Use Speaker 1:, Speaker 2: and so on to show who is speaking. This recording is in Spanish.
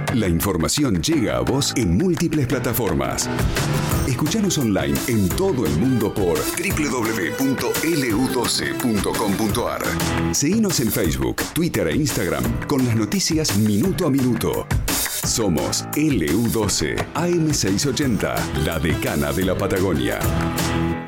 Speaker 1: La información llega a vos en múltiples plataformas. Escuchanos online en todo el mundo por www.lu12.com.ar. Seguinos en Facebook, Twitter e Instagram con las noticias minuto a minuto. Somos LU12, AM680, la decana de la Patagonia.